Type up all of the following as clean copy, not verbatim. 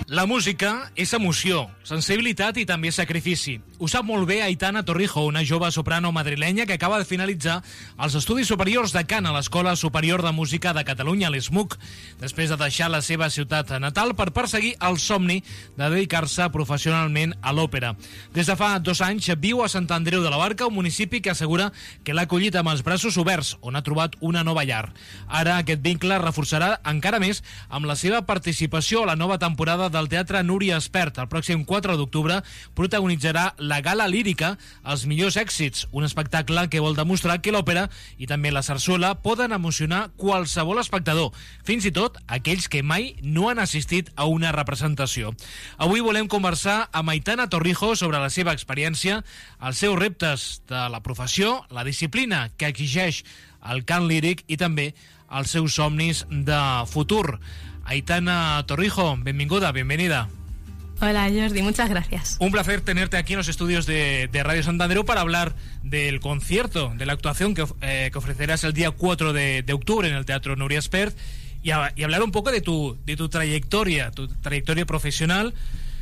La música és emoció, sensibilitat i també sacrifici. Ho sap molt bé Aitana Torrijo, una jove soprano madrilenya que acaba de finalitzar els estudis superiors de cant a l'Escola Superior de Música de Catalunya, l'ESMUC, després de deixar la seva ciutat natal per perseguir el somni de dedicar-se professionalment a l'òpera. Des de fa 2 anys viu a Sant Andreu de la Barca, un municipi que assegura que l'ha acollit amb els braços oberts, on ha trobat una nova llar. Ara aquest vincle es reforçarà encara més amb la seva participació a la nova temporada del Teatre Núria Espert. El pròxim 4 d'octubre protagonitzarà la gala lírica Els millors èxits, un espectacle que vol demostrar que l'òpera i també la sarsuela poden emocionar qualsevol espectador, fins i tot aquells que mai no han assistit a una representació. Avui volem conversar amb Aitana Torrijo sobre la seva experiència, els seus reptes de la professió, la disciplina que exigeix el cant líric i també els seus somnis de futur. Aitana Torrijo, bienvenida, bienvenida. Hola Jordi, muchas gracias. Un placer tenerte aquí en los estudios de Radio Sant Andreu para hablar del concierto, de la actuación que ofrecerás el día 4 de octubre en el Teatro Núria Espert y hablar un poco de tu trayectoria profesional.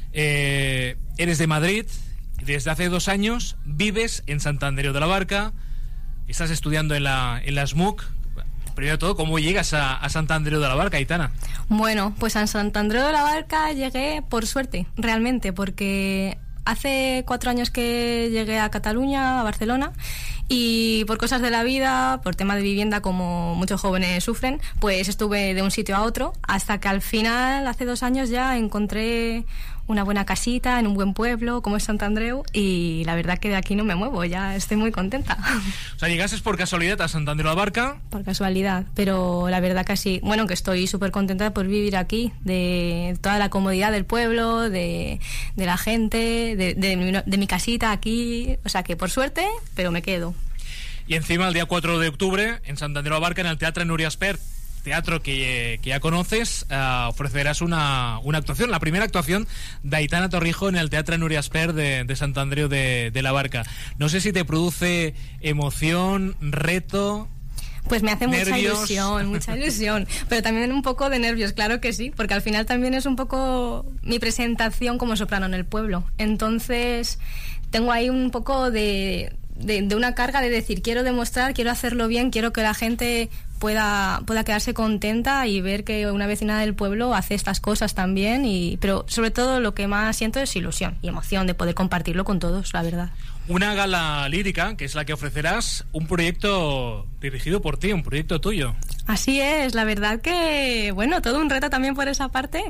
Eres de Madrid, desde hace 2 años vives en Sant Andreu de la Barca, estás estudiando en la ESMUC. Primero de todo, ¿cómo llegas a Sant Andreu de la Barca, Aitana? Bueno, pues a Sant Andreu de la Barca llegué por suerte, realmente, porque hace 4 años que llegué a Cataluña, a Barcelona, y por cosas de la vida, por tema de vivienda, como muchos jóvenes sufren, pues estuve de un sitio a otro, hasta que al final, hace 2 años ya encontré una buena casita en un buen pueblo como es Sant Andreu, y la verdad que de aquí no me muevo, ya estoy muy contenta. O sea, ¿llegaste por casualidad a Sant Andreu de la Barca? Por casualidad, pero la verdad que sí. Bueno, que estoy súper contenta por vivir aquí, de toda la comodidad del pueblo, de la gente, de mi casita aquí, o sea que por suerte, pero me quedo. Y encima el día 4 de octubre en Sant Andreu de la Barca, en el Teatre Núria Espert, teatro que ya conoces, ofrecerás una actuación, la primera actuación de Aitana Torrijo en el Teatre Núria Espert de Sant Andreu de la Barca. No sé si te produce emoción, reto. Pues me hace nervios. mucha ilusión, pero también un poco de nervios, claro que sí, porque al final también es un poco mi presentación como soprano en el pueblo. Entonces tengo ahí un poco de una carga de decir, quiero demostrar, quiero hacerlo bien, quiero que la gente pueda quedarse contenta y ver que una vecina del pueblo hace estas cosas también, pero sobre todo lo que más siento es ilusión y emoción de poder compartirlo con todos, la verdad. Una gala lírica, que es la que ofrecerás, un proyecto dirigido por ti, un proyecto tuyo. Así es, la verdad que, bueno, todo un reto también por esa parte,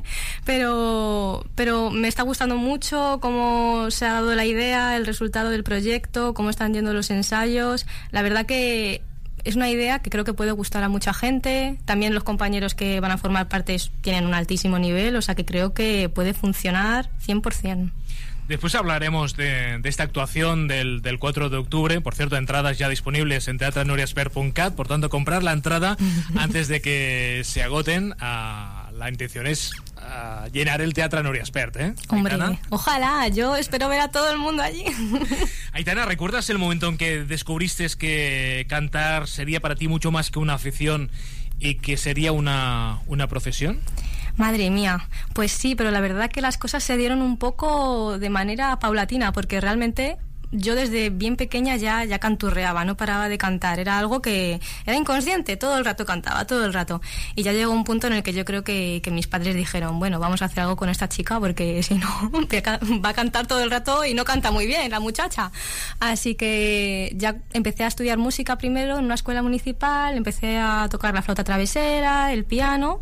pero me está gustando mucho cómo se ha dado la idea, el resultado del proyecto, cómo están yendo los ensayos. La verdad que es una idea que creo que puede gustar a mucha gente. También los compañeros que van a formar parte tienen un altísimo nivel, o sea que creo que puede funcionar 100%. Después hablaremos de esta actuación del 4 de octubre. Por cierto, entradas ya disponibles en teatronuriaespert.cat, por tanto, comprar la entrada antes de que se agoten. La intención es llenar el Teatre Núria Espert, ¿eh? Hombre, Aitana, ojalá, yo espero ver a todo el mundo allí. Aitana, ¿recuerdas el momento en que descubriste que cantar sería para ti mucho más que una afición y que sería una profesión? Madre mía, pues sí, pero la verdad que las cosas se dieron un poco de manera paulatina, porque realmente yo desde bien pequeña ya canturreaba, no paraba de cantar, era algo que era inconsciente, todo el rato cantaba, todo el rato, y ya llegó un punto en el que yo creo que mis padres dijeron, bueno, vamos a hacer algo con esta chica porque si no va a cantar todo el rato y no canta muy bien la muchacha. Así que ya empecé a estudiar música primero en una escuela municipal, empecé a tocar la flauta travesera, el piano.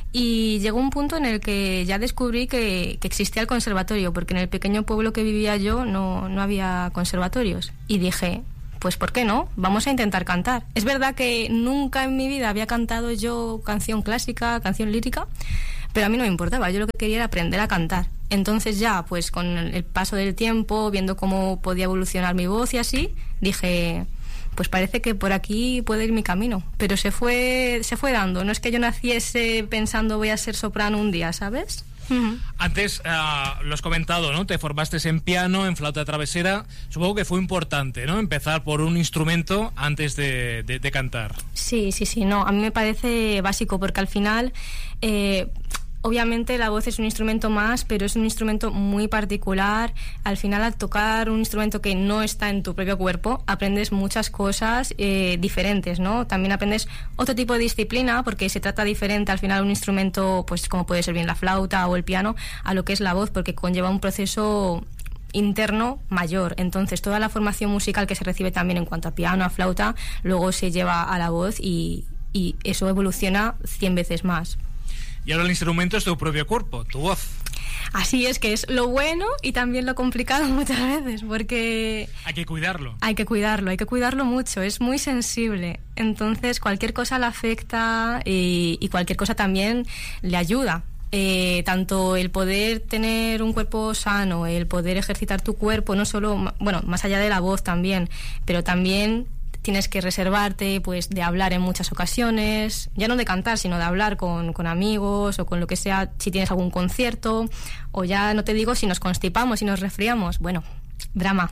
Y llegó un punto en el que ya descubrí que existía el conservatorio, porque en el pequeño pueblo que vivía yo no había conservatorios. Y dije, pues ¿por qué no? Vamos a intentar cantar. Es verdad que nunca en mi vida había cantado yo canción clásica, canción lírica, pero a mí no me importaba, yo lo que quería era aprender a cantar. Entonces ya, pues con el paso del tiempo, viendo cómo podía evolucionar mi voz y así, dije, pues parece que por aquí puede ir mi camino. Pero se fue dando. No es que yo naciese pensando voy a ser soprano un día, ¿sabes? Uh-huh. Antes lo has comentado, ¿no? Te formaste en piano, en flauta travesera. Supongo que fue importante, ¿no? Empezar por un instrumento antes de cantar. Sí. No, a mí me parece básico porque al final obviamente la voz es un instrumento más, pero es un instrumento muy particular. Al final, al tocar un instrumento que no está en tu propio cuerpo, aprendes muchas cosas diferentes, ¿no? También aprendes otro tipo de disciplina, porque se trata diferente al final un instrumento, pues como puede ser bien la flauta o el piano, a lo que es la voz, porque conlleva un proceso interno mayor. Entonces, toda la formación musical que se recibe también en cuanto a piano, a flauta, luego se lleva a la voz y eso evoluciona 100 veces más. Y ahora el instrumento es tu propio cuerpo, tu voz. Así es, que es lo bueno y también lo complicado muchas veces, porque hay que cuidarlo. Hay que cuidarlo mucho, es muy sensible. Entonces, cualquier cosa le afecta y cualquier cosa también le ayuda. Tanto el poder tener un cuerpo sano, el poder ejercitar tu cuerpo, no solo, bueno, más allá de la voz también, pero también tienes que reservarte, pues, de hablar en muchas ocasiones, ya no de cantar, sino de hablar con amigos o con lo que sea, si tienes algún concierto, o ya no te digo si nos constipamos, si nos resfriamos, bueno, drama,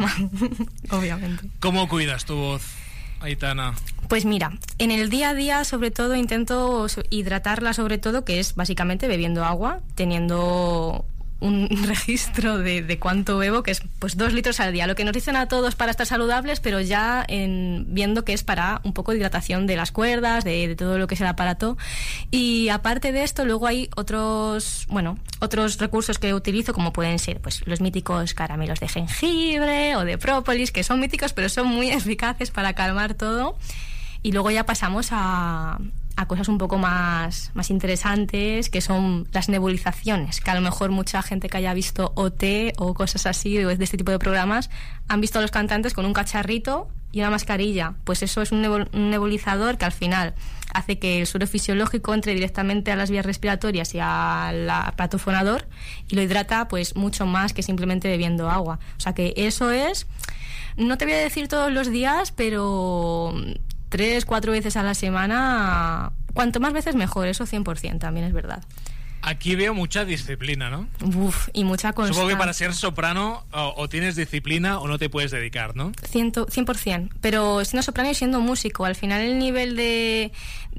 obviamente. ¿Cómo cuidas tu voz, Aitana? Pues mira, en el día a día sobre todo intento hidratarla, sobre todo, que es básicamente bebiendo agua, teniendo un registro de cuánto bebo, que es pues 2 litros al día, lo que nos dicen a todos para estar saludables, pero ya viendo que es para un poco de hidratación de las cuerdas, de todo lo que es el aparato. Y aparte de esto, luego hay otros recursos que utilizo, como pueden ser pues los míticos caramelos de jengibre o de própolis, que son míticos pero son muy eficaces para calmar todo. Y luego ya pasamos a cosas un poco más interesantes, que son las nebulizaciones, que a lo mejor mucha gente que haya visto OT o cosas así, de este tipo de programas, han visto a los cantantes con un cacharrito y una mascarilla. Pues eso es un nebulizador que al final hace que el suero fisiológico entre directamente a las vías respiratorias y al aparato fonador y lo hidrata pues mucho más que simplemente bebiendo agua. O sea que eso es, no te voy a decir todos los días, pero 3-4 veces a la semana, cuanto más veces mejor, eso 100%, también es verdad. Aquí veo mucha disciplina, ¿no? Y mucha constancia. Supongo que para ser soprano o tienes disciplina o no te puedes dedicar, ¿no? 100%, pero siendo soprano y siendo músico, al final el nivel de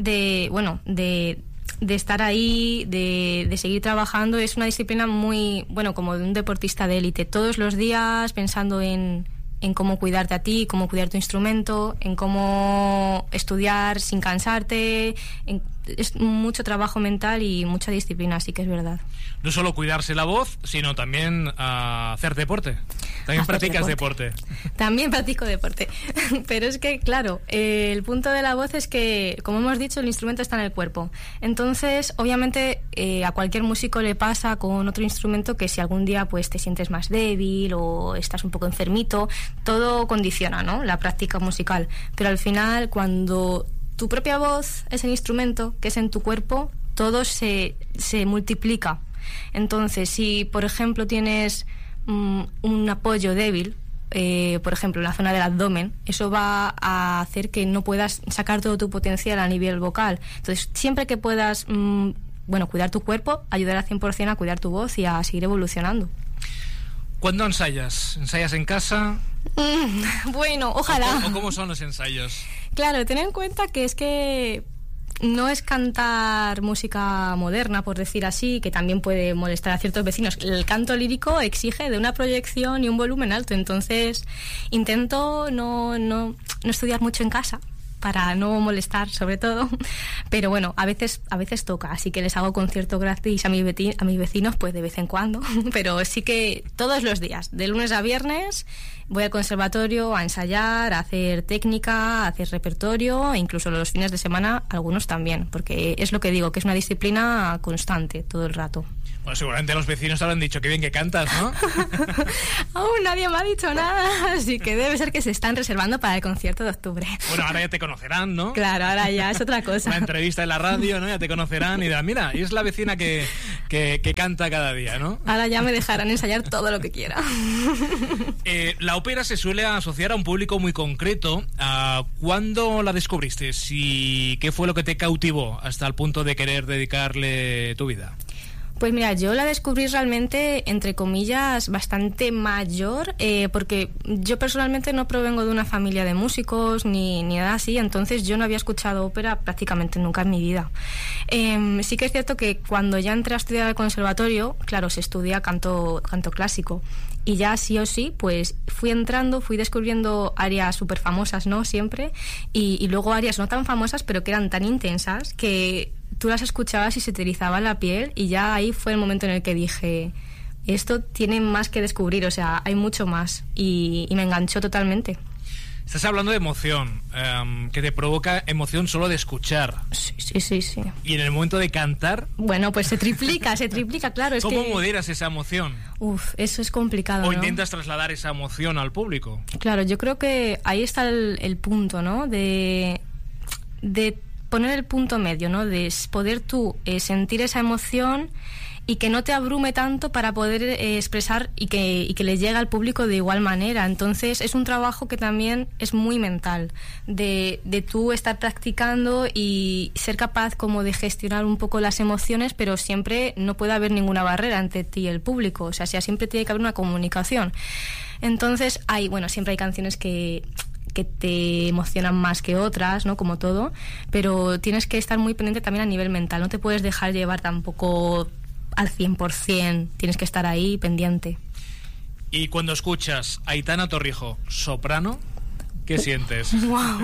estar ahí, de seguir trabajando, es una disciplina muy, como de un deportista de élite, todos los días pensando en cómo cuidarte a ti, cómo cuidar tu instrumento, en cómo estudiar sin cansarte. Es mucho trabajo mental y mucha disciplina, así que es verdad. No solo cuidarse la voz, sino también hacer deporte. También practicas deporte. También practico deporte. Pero es que, claro, el punto de la voz es que, como hemos dicho, el instrumento está en el cuerpo. Entonces, obviamente, a cualquier músico le pasa con otro instrumento que si algún día pues te sientes más débil o estás un poco enfermito, todo condiciona, ¿no?, la práctica musical. Pero al final, cuando tu propia voz es el instrumento que es en tu cuerpo, todo se multiplica. Entonces, si por ejemplo tienes un apoyo débil, por ejemplo en la zona del abdomen, eso va a hacer que no puedas sacar todo tu potencial a nivel vocal. Entonces, siempre que puedas cuidar tu cuerpo, ayudar al 100% a cuidar tu voz y a seguir evolucionando. ¿Cuándo ensayas? ¿Ensayas en casa? Bueno, ojalá. ¿O cómo son los ensayos? Claro, ten en cuenta que es que no es cantar música moderna, por decir así, que también puede molestar a ciertos vecinos. El canto lírico exige de una proyección y un volumen alto, entonces intento no estudiar mucho en casa para no molestar, sobre todo, pero bueno, a veces toca, así que les hago concierto gratis a mis vecinos pues de vez en cuando, pero sí que todos los días, de lunes a viernes, voy al conservatorio a ensayar, a hacer técnica, a hacer repertorio, e incluso los fines de semana algunos también, porque es lo que digo, que es una disciplina constante todo el rato. Bueno, seguramente los vecinos te habrán dicho que bien que cantas, ¿no? Aún nadie me ha dicho nada, así que debe ser que se están reservando para el concierto de octubre. Bueno, ahora ya te conocerán, ¿no? Claro, ahora ya es otra cosa. Una entrevista en la radio, ¿no? Ya te conocerán y dirán, mira, es la vecina que canta cada día, ¿no? Ahora ya me dejarán ensayar todo lo que quiera. La ópera se suele asociar a un público muy concreto. ¿Cuándo la descubriste? ¿Y qué fue lo que te cautivó hasta el punto de querer dedicarle tu vida? Pues mira, yo la descubrí realmente, entre comillas, bastante mayor, porque yo personalmente no provengo de una familia de músicos ni nada así, entonces yo no había escuchado ópera prácticamente nunca en mi vida. Sí que es cierto que cuando ya entré a estudiar al conservatorio, claro, se estudia canto clásico, y ya sí o sí, pues fui descubriendo áreas súper famosas, ¿no? Siempre, y luego áreas no tan famosas, pero que eran tan intensas que tú las escuchabas y se te erizaba la piel, y ya ahí fue el momento en el que dije, esto tiene más que descubrir, o sea, hay mucho más, y me enganchó totalmente. Estás hablando de emoción, que te provoca emoción solo de escuchar. Sí. Y en el momento de cantar... Bueno, pues se triplica, claro. ¿Cómo moderas esa emoción? Eso es complicado, ¿O ¿no? intentas trasladar esa emoción al público? Claro, yo creo que ahí está el punto, ¿no? De poner el punto medio, ¿no? De poder tú sentir esa emoción y que no te abrume tanto para poder expresar y que le llegue al público de igual manera. Entonces es un trabajo que también es muy mental, de tú estar practicando y ser capaz como de gestionar un poco las emociones, pero siempre no puede haber ninguna barrera entre ti y el público, o sea, siempre tiene que haber una comunicación. Entonces siempre hay canciones que te emocionan más que otras, ¿no? Como todo, pero tienes que estar muy pendiente también a nivel mental, no te puedes dejar llevar tampoco al 100%, tienes que estar ahí pendiente. Y cuando escuchas a Aitana Torrijo, soprano, ¿qué sientes? ¡Wow!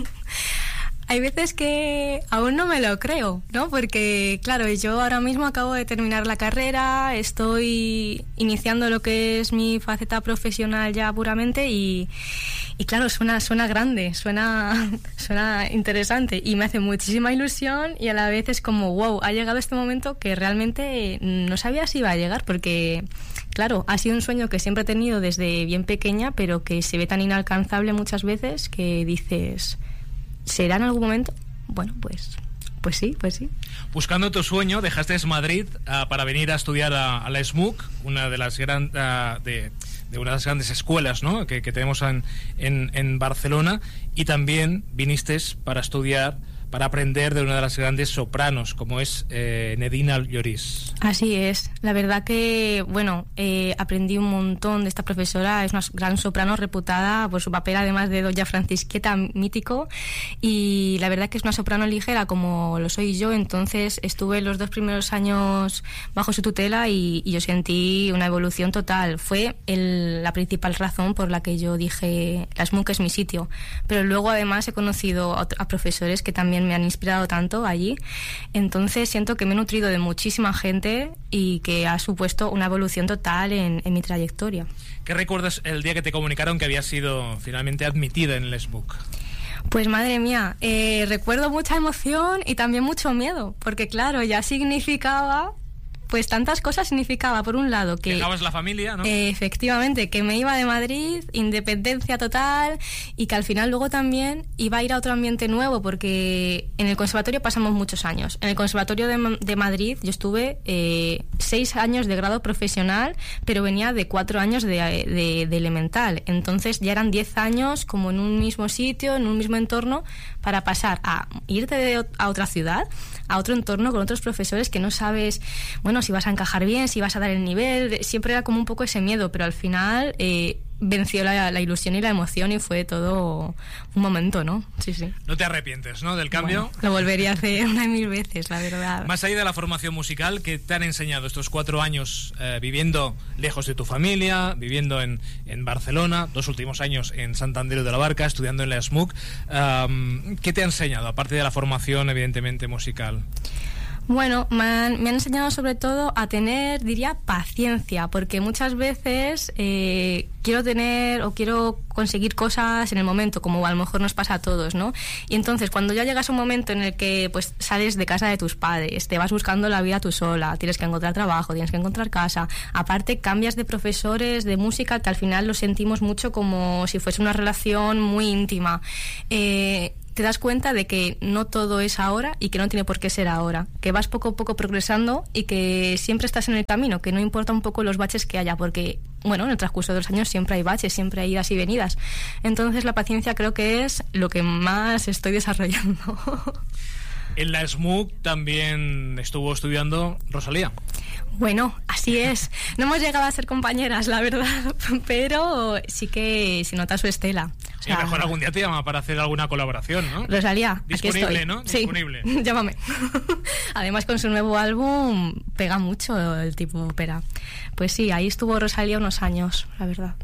Hay veces que aún no me lo creo, ¿no? Porque, claro, yo ahora mismo acabo de terminar la carrera, estoy iniciando lo que es mi faceta profesional ya puramente y claro, suena grande, suena interesante y me hace muchísima ilusión, y a la vez es como, wow, ha llegado este momento que realmente no sabía si iba a llegar, porque, claro, ha sido un sueño que siempre he tenido desde bien pequeña, pero que se ve tan inalcanzable muchas veces que dices... ¿será en algún momento? Bueno, pues sí. Buscando tu sueño, dejaste Madrid para venir a estudiar a la SMUC, una de las de una de las grandes escuelas, ¿no? que tenemos en Barcelona, y también viniste para estudiar, para aprender de una de las grandes sopranos, como es Nedina Lloris. Así es. La verdad que, aprendí un montón de esta profesora. Es una gran soprano reputada por su papel, además de Doña Francisqueta, mítico. Y la verdad que es una soprano ligera, como lo soy yo. Entonces estuve los 2 primeros años bajo su tutela y yo sentí una evolución total. Fue la principal razón por la que yo dije, la SMUC es mi sitio. Pero luego, además, he conocido a profesores que también me han inspirado tanto allí, entonces siento que me he nutrido de muchísima gente y que ha supuesto una evolución total en mi trayectoria. ¿Qué recuerdas el día que te comunicaron que habías sido finalmente admitida en el SMUC? Pues madre mía, recuerdo mucha emoción y también mucho miedo, porque claro, ya significaba... Pues tantas cosas significaba, por un lado, que... Dejabas la familia, ¿no? Efectivamente, que me iba de Madrid, independencia total, y que al final luego también iba a ir a otro ambiente nuevo, porque en el conservatorio pasamos muchos años. En el conservatorio de Madrid yo estuve 6 años de grado profesional, pero venía de 4 años de elemental. Entonces ya eran 10 años como en un mismo sitio, en un mismo entorno, para pasar a irte a otra ciudad, a otro entorno con otros profesores que no sabes, si vas a encajar bien, si vas a dar el nivel. Siempre era como un poco ese miedo, pero al final venció la ilusión y la emoción y fue todo un momento, ¿no? Sí. ¿No te arrepientes, no, del cambio? Bueno, lo volvería a hacer 1.000 veces, la verdad. Más allá de la formación musical, ¿qué te han enseñado estos 4 años viviendo lejos de tu familia, viviendo en Barcelona, 2 últimos años en Sant Andreu de la Barca, estudiando en la SMUC? ¿Qué te ha enseñado, aparte de la formación, evidentemente, musical? Bueno, me han enseñado sobre todo a tener, diría, paciencia, porque muchas veces quiero tener o quiero conseguir cosas en el momento, como a lo mejor nos pasa a todos, ¿no? Y entonces cuando ya llegas a un momento en el que pues sales de casa de tus padres, te vas buscando la vida tú sola, tienes que encontrar trabajo, tienes que encontrar casa, aparte cambias de profesores de música, que al final lo sentimos mucho como si fuese una relación muy íntima. Te das cuenta de que no todo es ahora y que no tiene por qué ser ahora, que vas poco a poco progresando y que siempre estás en el camino, que no importa un poco los baches que haya, porque en el transcurso de los años siempre hay baches, siempre hay idas y venidas. Entonces la paciencia creo que es lo que más estoy desarrollando. En la SMUC también estuvo estudiando Rosalía. Bueno, así es. No hemos llegado a ser compañeras, la verdad, pero sí que se nota su estela. O sea, mejor algún día te llama para hacer alguna colaboración, ¿no? Rosalía, disponible, aquí estoy. ¿no? Sí, disponible. Llámame. Además, con su nuevo álbum pega mucho el tipo ópera. Pues sí, ahí estuvo Rosalía unos años, la verdad.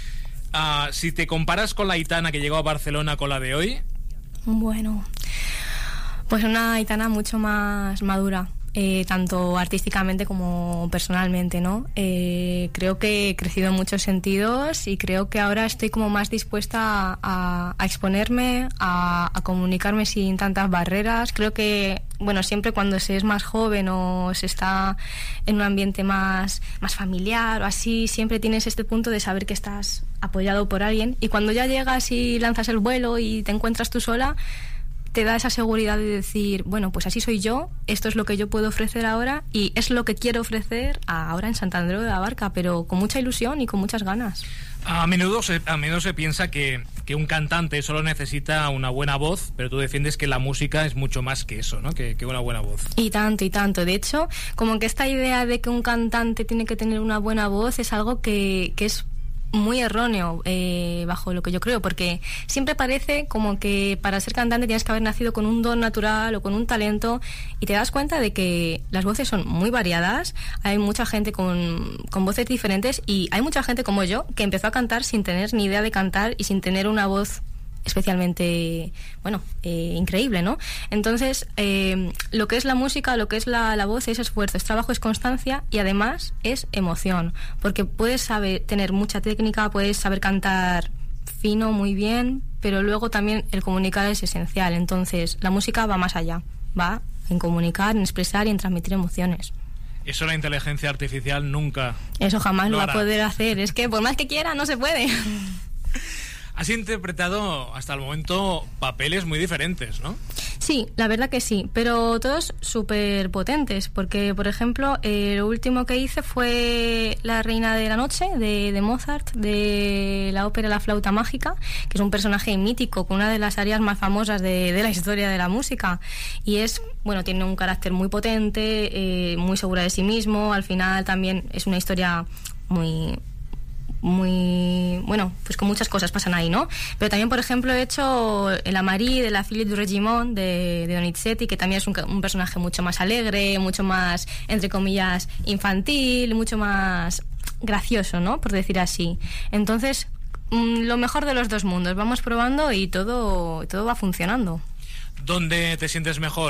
Si te comparas con la Aitana que llegó a Barcelona con la de hoy... Bueno, pues una Aitana mucho más madura. Tanto artísticamente como personalmente, ¿no? Creo que he crecido en muchos sentidos y creo que ahora estoy como más dispuesta a exponerme, a comunicarme sin tantas barreras. Creo que, bueno, siempre cuando se es más joven o se está en un ambiente más familiar o así, siempre tienes este punto de saber que estás apoyado por alguien, y cuando ya llegas y lanzas el vuelo y te encuentras tú sola, te da esa seguridad de decir, bueno, pues así soy yo, esto es lo que yo puedo ofrecer ahora y es lo que quiero ofrecer ahora en Sant Andreu de la Barca, pero con mucha ilusión y con muchas ganas. A menudo se piensa que un cantante solo necesita una buena voz, pero tú defiendes que la música es mucho más que eso, ¿no? Que una buena voz. Y tanto, y tanto. De hecho, como que esta idea de que un cantante tiene que tener una buena voz es algo que es muy erróneo, bajo lo que yo creo, porque siempre parece como que para ser cantante tienes que haber nacido con un don natural o con un talento, y te das cuenta de que las voces son muy variadas. Hay mucha gente con voces diferentes, y hay mucha gente como yo que empezó a cantar sin tener ni idea de cantar y sin tener una voz especialmente, bueno, increíble, ¿no? Entonces, lo que es la música, lo que es la voz es esfuerzo, es trabajo, es constancia, y además es emoción, porque puedes saber tener mucha técnica, puedes saber cantar fino, muy bien, pero luego también el comunicar es esencial. Entonces, la música va más allá, va en comunicar, en expresar y en transmitir emociones. Eso la inteligencia artificial nunca. Eso jamás lo va a poder hacer, es que por más que quiera no se puede. Has interpretado hasta el momento papeles muy diferentes, ¿no? Sí, la verdad que sí, pero todos súper potentes, porque, por ejemplo, lo último que hice fue La Reina de la Noche, de Mozart, de la ópera La Flauta Mágica, que es un personaje mítico, con una de las arias más famosas de la historia de la música, y es, bueno, tiene un carácter muy potente, muy segura de sí mismo. Al final también es una historia muy, bueno, pues con muchas cosas pasan ahí, ¿no? Pero también, por ejemplo, he hecho El Amarí de la Philippe du Regiment de Donizetti, que también es un personaje mucho más alegre, mucho más, entre comillas, infantil, mucho más gracioso, ¿no? Por decir así. Entonces, lo mejor de los dos mundos. Vamos probando y todo va funcionando. ¿Dónde te sientes mejor?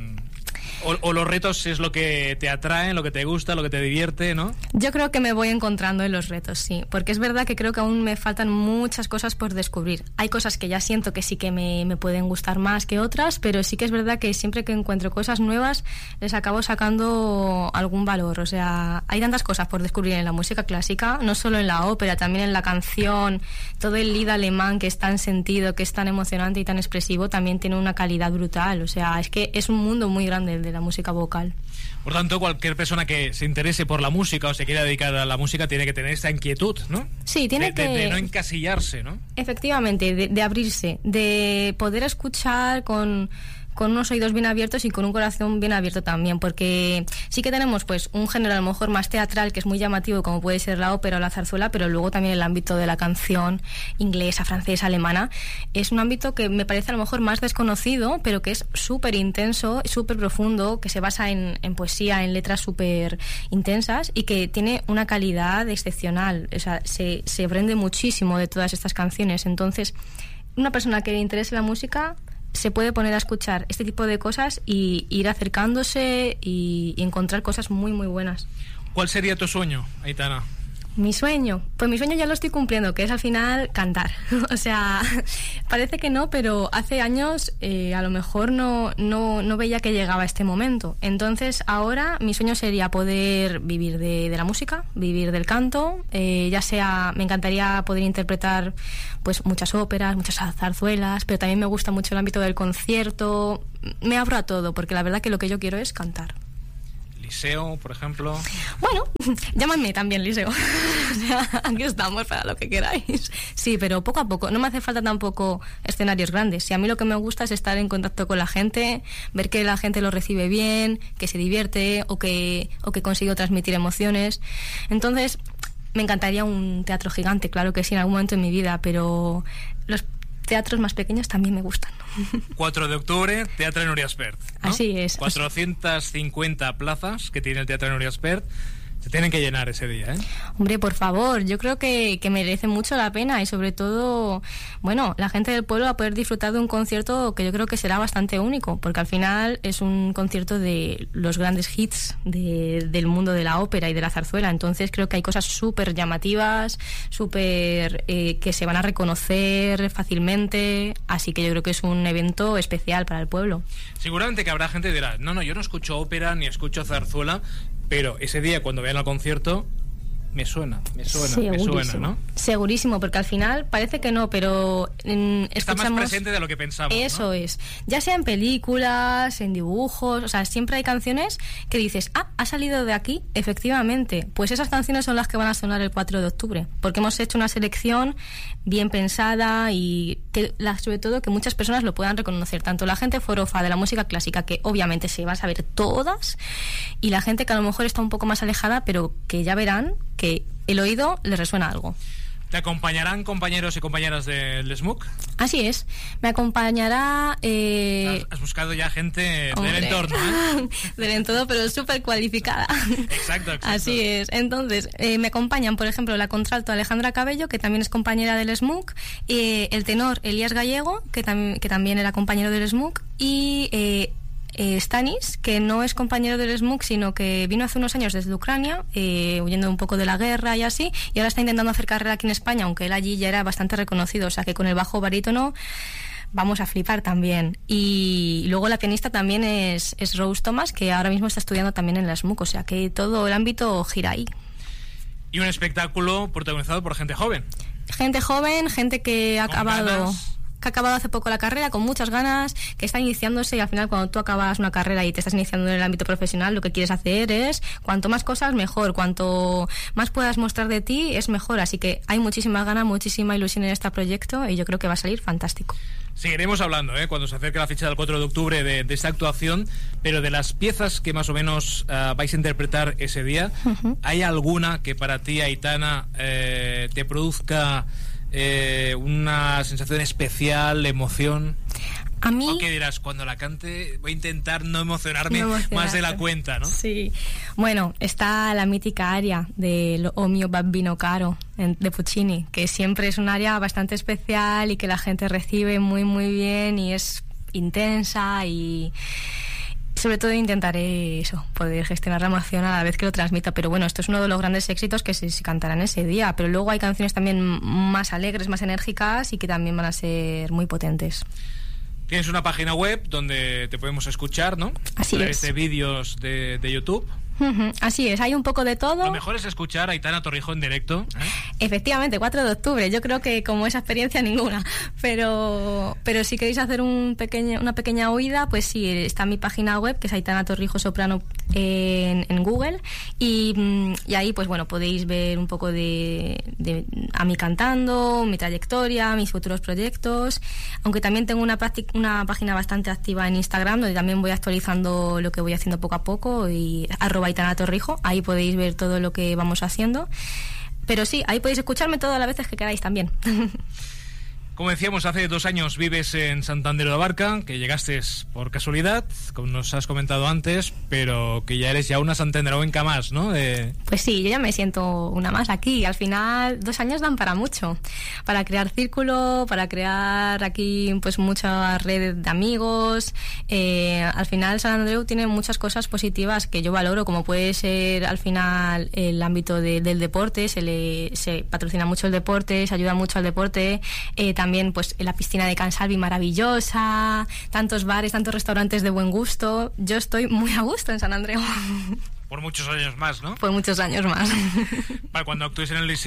¿O los retos es lo que te atrae, lo que te gusta, lo que te divierte, ¿no? Yo creo que me voy encontrando en los retos, sí. Porque es verdad que creo que aún me faltan muchas cosas por descubrir. Hay cosas que ya siento que sí que me pueden gustar más que otras, pero sí que es verdad que siempre que encuentro cosas nuevas les acabo sacando algún valor. O sea, hay tantas cosas por descubrir en la música clásica, no solo en la ópera, también en la canción. Todo el lied alemán, que es tan sentido, que es tan emocionante y tan expresivo, también tiene una calidad brutal. O sea, es que es un mundo muy grande el de la música vocal. Por tanto, cualquier persona que se interese por la música o se quiera dedicar a la música tiene que tener esta inquietud, ¿no? Sí, tiene de no encasillarse, ¿no? Efectivamente, de abrirse, de poder escuchar con unos oídos bien abiertos y con un corazón bien abierto también, porque sí que tenemos pues un género a lo mejor más teatral, que es muy llamativo, como puede ser la ópera o la zarzuela, pero luego también el ámbito de la canción inglesa, francesa, alemana, es un ámbito que me parece a lo mejor más desconocido, pero que es súper intenso, súper profundo, que se basa en poesía, en letras súper intensas, y que tiene una calidad excepcional. O sea, se aprende muchísimo de todas estas canciones. Entonces, una persona que le interese la música se puede poner a escuchar este tipo de cosas y ir acercándose y encontrar cosas muy, muy buenas. ¿Cuál sería tu sueño, Aitana? Mi sueño, pues mi sueño ya lo estoy cumpliendo, que es al final cantar. O sea, parece que no, pero hace años a lo mejor no veía que llegaba este momento. Entonces ahora mi sueño sería poder vivir de la música, vivir del canto, ya sea, me encantaría poder interpretar pues muchas óperas, muchas zarzuelas, pero también me gusta mucho el ámbito del concierto. Me abro a todo, porque la verdad que lo que yo quiero es cantar. Liceo, por ejemplo? Bueno, llámame también Liceo. O sea, aquí estamos para lo que queráis. Sí, pero poco a poco. No me hace falta tampoco escenarios grandes. Si a mí lo que me gusta es estar en contacto con la gente, ver que la gente lo recibe bien, que se divierte o que consigue transmitir emociones. Entonces, me encantaría un teatro gigante, claro que sí, en algún momento en mi vida, pero los teatros más pequeños también me gustan. 4 de octubre, Teatro Núria Espert, ¿no? Así es. 450 plazas que tiene el Teatro Núria Espert. Se tienen que llenar ese día, ¿eh? Hombre, por favor, yo creo que merece mucho la pena y sobre todo, bueno, la gente del pueblo va a poder disfrutar de un concierto que yo creo que será bastante único, porque al final es un concierto de los grandes hits del mundo de la ópera y de la zarzuela, entonces creo que hay cosas súper llamativas, súper que se van a reconocer fácilmente, así que yo creo que es un evento especial para el pueblo. Seguramente que habrá gente que dirá, no, yo no escucho ópera ni escucho zarzuela, pero ese día cuando vean el concierto me suena, ¿no? Segurísimo, porque al final parece que no, pero está más presente de lo que pensamos. Eso, ¿no? Es, ya sea en películas, en dibujos, o sea, siempre hay canciones que dices, ha salido de aquí, efectivamente, pues esas canciones son las que van a sonar el 4 de octubre, porque hemos hecho una selección bien pensada y que sobre todo que muchas personas lo puedan reconocer, tanto la gente forofa de la música clásica, que obviamente se va a saber todas, y la gente que a lo mejor está un poco más alejada, pero que ya verán que el oído le resuena algo. ¿Te acompañarán compañeros y compañeras del SMUC? Así es, me acompañará... Has buscado ya gente del entorno, ¿eh? Del entorno, pero súper cualificada. Exacto. Así es. Entonces, me acompañan, por ejemplo, la contralto Alejandra Cabello, que también es compañera del SMUC, el tenor Elías Gallego, que también era compañero del SMUC, y... Stanis, que no es compañero del SMUC, sino que vino hace unos años desde Ucrania, huyendo un poco de la guerra y así, y ahora está intentando hacer carrera aquí en España, aunque él allí ya era bastante reconocido, o sea que con el bajo barítono vamos a flipar también. Y luego la pianista también es Rose Thomas, que ahora mismo está estudiando también en la SMUC, o sea que todo el ámbito gira ahí. Y un espectáculo protagonizado por gente joven. Gente joven, gente que ha acabado hace poco la carrera, con muchas ganas, que está iniciándose, y al final cuando tú acabas una carrera y te estás iniciando en el ámbito profesional, lo que quieres hacer es, cuanto más cosas, mejor, cuanto más puedas mostrar de ti, es mejor, así que hay muchísimas ganas, muchísima ilusión en este proyecto y yo creo que va a salir fantástico. Seguiremos hablando, cuando se acerque la fecha del 4 de octubre de esta actuación, pero de las piezas que más o menos vais a interpretar ese día, ¿hay alguna que para ti, Aitana, te produzca una sensación especial, de emoción? A mí... ¿O qué dirás? Cuando la cante voy a intentar no emocionarme más de la cuenta, ¿no? Sí. Bueno, está la mítica aria de O mio bambino caro, de Puccini, que siempre es un aria bastante especial y que la gente recibe muy, muy bien y es intensa y... Sobre todo intentaré poder gestionar la emoción a la vez que lo transmita, pero bueno, esto es uno de los grandes éxitos que se cantarán ese día, pero luego hay canciones también más alegres, más enérgicas y que también van a ser muy potentes. Tienes una página web donde te podemos escuchar, ¿no? Así es. De vídeos de YouTube. Así es, hay un poco de todo. Lo mejor es escuchar a Aitana Torrijos en directo, ¿eh? Efectivamente, 4 de octubre, yo creo que como esa experiencia ninguna, pero si queréis hacer una pequeña oída, pues sí, está mi página web, que es Aitana Torrijos Soprano en Google, y ahí pues bueno, podéis ver un poco de a mí cantando, mi trayectoria, mis futuros proyectos, aunque también tengo una página bastante activa en Instagram, donde también voy actualizando lo que voy haciendo poco a poco, y @Aitana Torrijos, ahí podéis ver todo lo que vamos haciendo. Pero sí, ahí podéis escucharme todas las veces que queráis también. Como decíamos, hace 2 años vives en Santander de la Barca, que llegaste por casualidad, como nos has comentado antes, pero que ya eres una santanderoenca más, ¿no? Pues sí, yo ya me siento una más aquí. Al final, 2 años dan para mucho. Para crear círculo, para crear aquí pues mucha red de amigos. Al final, Sant Andreu tiene muchas cosas positivas que yo valoro, como puede ser al final el ámbito del deporte. Se patrocina mucho el deporte, se ayuda mucho al deporte. También pues la piscina de Can Salvi maravillosa, tantos bares, tantos restaurantes de buen gusto. Yo estoy muy a gusto en Sant Andreu. Por muchos años más, ¿no? Por muchos años más. Para cuando actúes en el Liceo,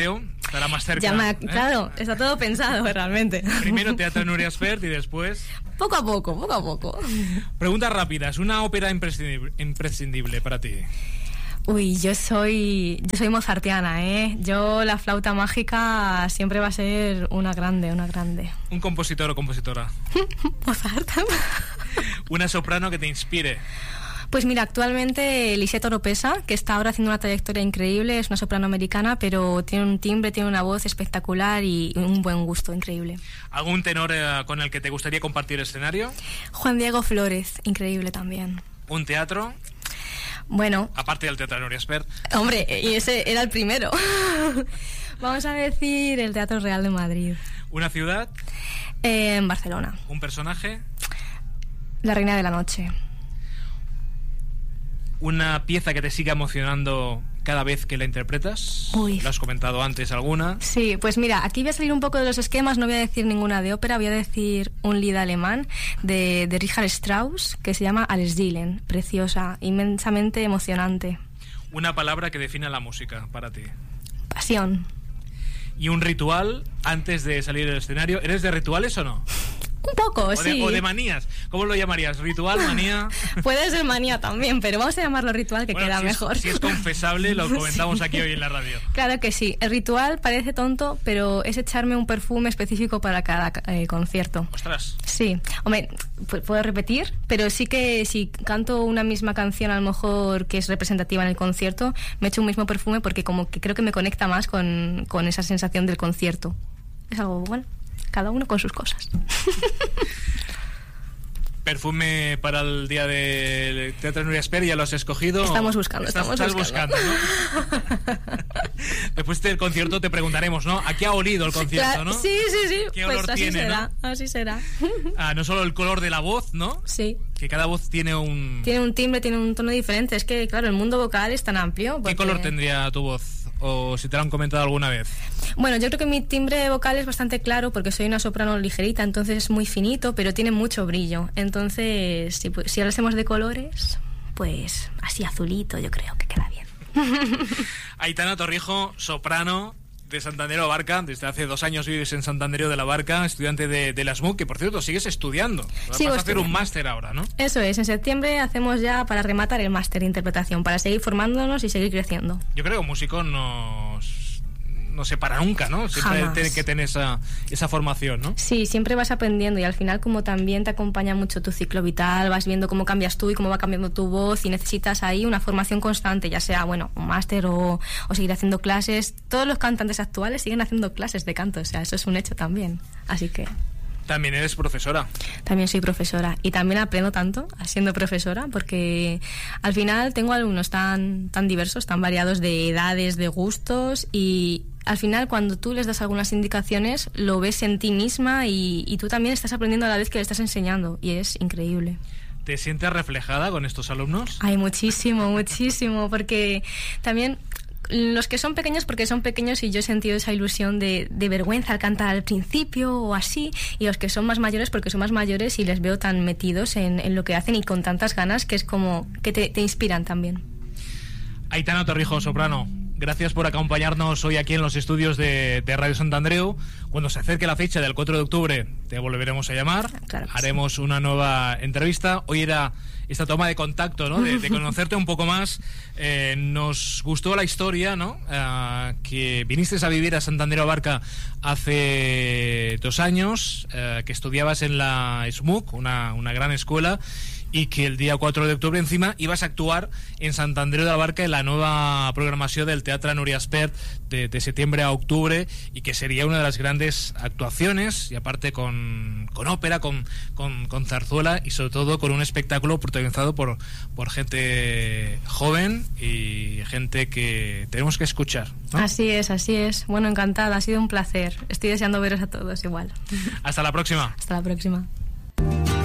estará más cerca. Claro, está todo pensado realmente. Primero Teatro Núria Espert y después... Poco a poco. Preguntas rápidas. Una ópera imprescindible para ti. Uy, yo soy mozartiana, ¿eh? Yo la flauta mágica siempre va a ser una grande. ¿Un compositor o compositora? Mozart. Una soprano que te inspire. Pues mira, actualmente Lisette Oropesa, que está ahora haciendo una trayectoria increíble, es una soprano americana, pero tiene un timbre, tiene una voz espectacular y un buen gusto increíble. ¿Algún tenor con el que te gustaría compartir escenario? Juan Diego Flórez, increíble también. ¿Un teatro? Bueno... Aparte del Teatro Núria Espert. Hombre, y ese era el primero. Vamos a decir el Teatro Real de Madrid. ¿Una ciudad? En Barcelona. ¿Un personaje? La Reina de la Noche. ¿Una pieza que te siga emocionando cada vez que la interpretas? Uy. ¿Lo has comentado antes alguna? Sí, pues mira, aquí voy a salir un poco de los esquemas, no voy a decir ninguna de ópera, voy a decir un lied alemán de Richard Strauss, que se llama Alles Dillen, preciosa, inmensamente emocionante. Una palabra que define la música para ti. Pasión. ¿Y un ritual antes de salir del escenario? ¿Eres de rituales o no? Un poco, sí. O de manías. ¿Cómo lo llamarías? ¿Ritual, manía? Puede ser manía también, pero vamos a llamarlo ritual, que queda mejor. Si es confesable, lo comentamos aquí hoy en la radio. Claro que sí. El ritual parece tonto, pero es echarme un perfume específico para cada concierto. ¡Ostras! Sí. Hombre, puedo repetir, pero sí que si canto una misma canción, a lo mejor que es representativa en el concierto, me echo un mismo perfume porque como que creo que me conecta más con esa sensación del concierto. Es algo bueno. Cada uno con sus cosas. Perfume para el día del Teatro Núria Espert, ¿ya lo has escogido? Estamos buscando. Estás buscando, ¿no? Después del concierto te preguntaremos, ¿no? ¿A qué ha olido el concierto, no? Sí. ¿Qué pues olor así tiene, será, ¿no? Así será. No solo el color de la voz, ¿no? Sí. Que cada voz tiene un... Tiene un timbre, tiene un tono diferente. Es que, claro, el mundo vocal es tan amplio. Porque... ¿Qué color tendría tu voz? ¿O si te lo han comentado alguna vez? Bueno, yo creo que mi timbre vocal es bastante claro porque soy una soprano ligerita, entonces es muy finito, pero tiene mucho brillo. Entonces, si hablásemos de colores, pues así azulito yo creo que queda bien. Aitana Torrijo, soprano de Sant Andreu de la Barca. Desde hace 2 años vives en Sant Andreu de la Barca, estudiante de la SMUC, que por cierto sigues estudiando. Vas a hacer un máster ahora, ¿no? Eso es, en septiembre hacemos ya para rematar el máster de interpretación, para seguir formándonos y seguir creciendo. Yo creo que un músico no se para nunca, ¿no? Siempre tiene que tener esa formación, ¿no? Sí, siempre vas aprendiendo y al final como también te acompaña mucho tu ciclo vital, vas viendo cómo cambias tú y cómo va cambiando tu voz y necesitas ahí una formación constante, ya sea, bueno, un máster o seguir haciendo clases. Todos los cantantes actuales siguen haciendo clases de canto, o sea, eso es un hecho también. Así que... También eres profesora. También soy profesora y también aprendo tanto siendo profesora porque al final tengo alumnos tan diversos, tan variados de edades, de gustos y al final cuando tú les das algunas indicaciones lo ves en ti misma y tú también estás aprendiendo a la vez que le estás enseñando y es increíble. ¿Te sientes reflejada con estos alumnos? Ay, muchísimo, porque también... Los que son pequeños porque son pequeños y yo he sentido esa ilusión de vergüenza al cantar al principio o así, y los que son más mayores porque son más mayores y les veo tan metidos en lo que hacen y con tantas ganas que es como que te inspiran también. Aitana Torrijo, soprano, gracias por acompañarnos hoy aquí en los estudios de Radio Sant Andreu. Cuando se acerque la fecha del 4 de octubre te volveremos a llamar, claro, haremos sí. Una nueva entrevista. Hoy era esta toma de contacto, ¿no? De conocerte un poco más. Nos gustó la historia, ¿no? Que viniste a vivir a Sant Andreu de la Barca hace 2 años, que estudiabas en la SMUC, una gran escuela, y que el día 4 de octubre encima ibas a actuar en Sant Andreu de la Barca en la nueva programació del Teatre Núria Espert de septiembre a octubre, y que sería una de las grandes actuaciones, y aparte con ópera, con zarzuela y sobre todo con un espectáculo protagonizado por gente joven y gente que tenemos que escuchar, ¿no? Así es. Bueno, encantada, ha sido un placer. Estoy deseando veros a todos igual. Hasta la próxima. Hasta la próxima.